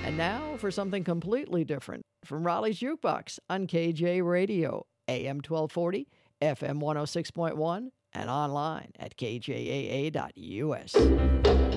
And now for something completely different from Raleigh's Jukebox on KJ Radio, AM 1240, FM 106.1, and online at kjaa.us.